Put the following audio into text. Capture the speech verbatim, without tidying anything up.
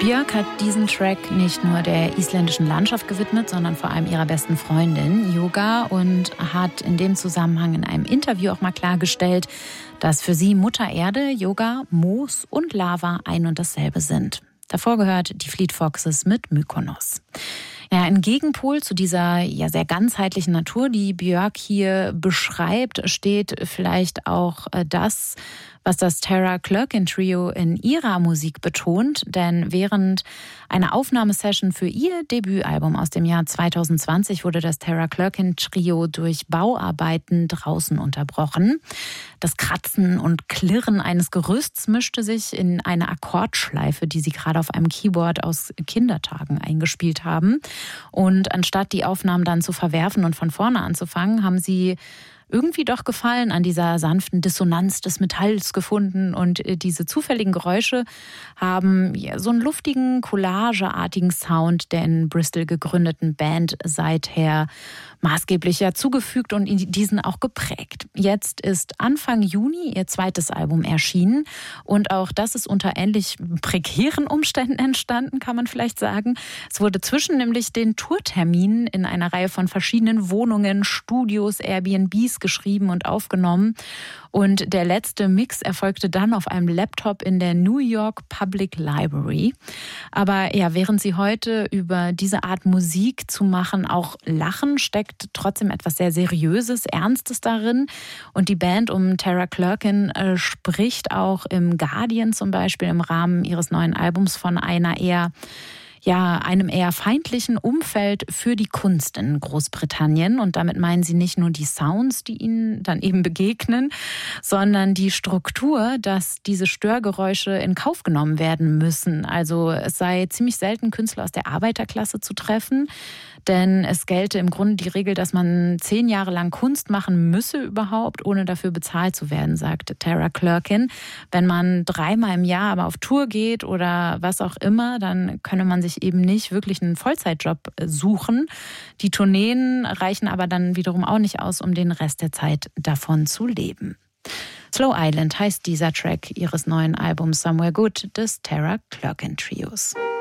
Björk hat diesen Track nicht nur der isländischen Landschaft gewidmet, sondern vor allem ihrer besten Freundin Yoga und hat in dem Zusammenhang in einem Interview auch mal klargestellt, dass für sie Mutter Erde, Yoga, Moos und Lava ein und dasselbe sind. Davor gehört die Fleet Foxes mit Mykonos. Ja, ein Gegenpol zu dieser ja sehr ganzheitlichen Natur, die Björk hier beschreibt, steht vielleicht auch das, was das Tara Clerkin Trio in ihrer Musik betont. Denn während einer Aufnahmesession für ihr Debütalbum aus dem Jahr zwanzig zwanzig wurde das Tara Clerkin Trio durch Bauarbeiten draußen unterbrochen. Das Kratzen und Klirren eines Gerüsts mischte sich in eine Akkordschleife, die sie gerade auf einem Keyboard aus Kindertagen eingespielt haben. Und anstatt die Aufnahmen dann zu verwerfen und von vorne anzufangen, haben sie irgendwie doch Gefallen an dieser sanften Dissonanz des Metalls gefunden. Und diese zufälligen Geräusche haben ja so einen luftigen, collageartigen Sound der in Bristol gegründeten Band seither maßgeblich ja zugefügt und diesen auch geprägt. Jetzt ist Anfang Juni ihr zweites Album erschienen und auch das ist unter ähnlich prekären Umständen entstanden, kann man vielleicht sagen. Es wurde zwischen nämlich den Tourterminen in einer Reihe von verschiedenen Wohnungen, Studios, Airbnbs geschrieben und aufgenommen. Und der letzte Mix erfolgte dann auf einem Laptop in der New York Public Library. Aber ja, während sie heute über diese Art Musik zu machen auch lachen, steckt trotzdem etwas sehr Seriöses, Ernstes darin. Und die Band um Tara Clerkin äh, spricht auch im Guardian zum Beispiel im Rahmen ihres neuen Albums von einer eher ja, einem eher feindlichen Umfeld für die Kunst in Großbritannien. Und damit meinen sie nicht nur die Sounds, die ihnen dann eben begegnen, sondern die Struktur, dass diese Störgeräusche in Kauf genommen werden müssen. Also es sei ziemlich selten, Künstler aus der Arbeiterklasse zu treffen, denn es gelte im Grunde die Regel, dass man zehn Jahre lang Kunst machen müsse überhaupt, ohne dafür bezahlt zu werden, sagt Tara Clerkin. Wenn man dreimal im Jahr aber auf Tour geht oder was auch immer, dann könne man sich eben nicht wirklich einen Vollzeitjob suchen. Die Tourneen reichen aber dann wiederum auch nicht aus, um den Rest der Zeit davon zu leben. Slow Island heißt dieser Track ihres neuen Albums Somewhere Good des Tara Clerkin Trios.